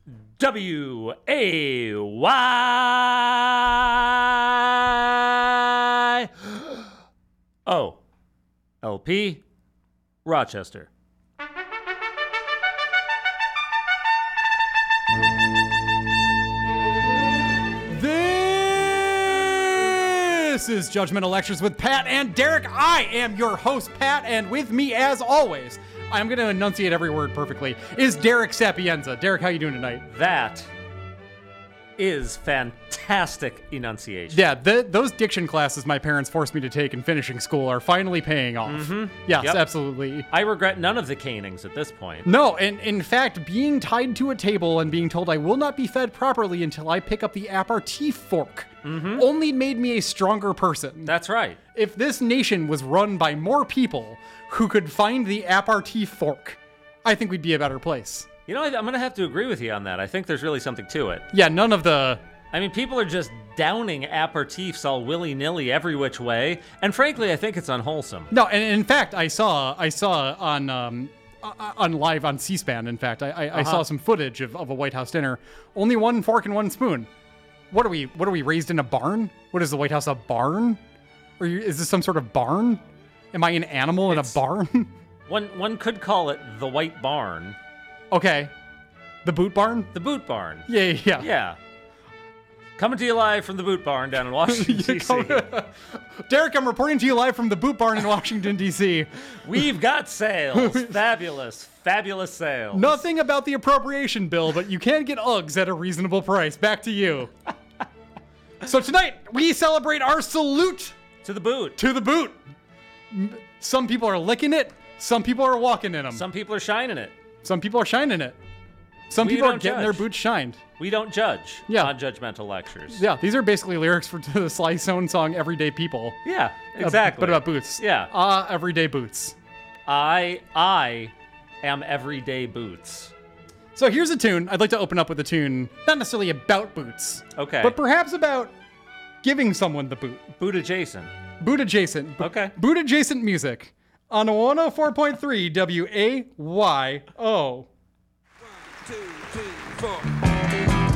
WAYOLP, Rochester. This is Judgmental Lectures with Pat and Derek. I am your host, Pat, and with me, as always, I'm going to enunciate every word perfectly, is Derek Sapienza. Derek, how you doing tonight? That is fantastic enunciation. Yeah, those diction classes my parents forced me to take in finishing school are finally paying off. Mm-hmm. Yes, yep. Absolutely. I regret none of the canings at this point. No, and in fact, being tied to a table and being told I will not be fed properly until I pick up the aperitif fork only made me a stronger person. That's right. If this nation was run by more people who could find the aperitif fork, I think we'd be a better place. You know, I'm going to have to agree with you on that. I think there's really something to it. Yeah, none of the... I mean, people are just downing aperitifs all willy-nilly every which way, and frankly, I think it's unwholesome. No, and in fact, I saw on live on C-SPAN, in fact, I saw some footage of a White House dinner. Only one fork and one spoon. What are we raised in a barn? What is the White House, a barn? Or is this some sort of barn? Am I an animal in a barn? One could call it the White Barn. Okay. The Boot Barn? The Boot Barn. Yeah. Coming to you live from the Boot Barn down in Washington, D.C. Derek, I'm reporting to you live from the Boot Barn in Washington, D.C. We've got sales. Fabulous sales. Nothing about the appropriation bill, but you can get Uggs at a reasonable price. Back to you. So tonight, we celebrate our salute to the boot. To the boot. Some people are licking it. Some people are walking in them. Some people are shining it. Some people are shining it. Some people are getting their boots shined. We don't judge on Judgmental Lectures. Yeah, these are basically lyrics to the Sly Stone song Everyday People. Yeah, exactly. But about boots. Yeah. Everyday boots. I am Everyday Boots. So here's a tune. I'd like to open up with a tune, not necessarily about boots. Okay. But perhaps about giving someone the boot. Boot adjacent. Boot adjacent. Okay. Boot adjacent music on 104.3 WAYO. 1, 2, 3, 4.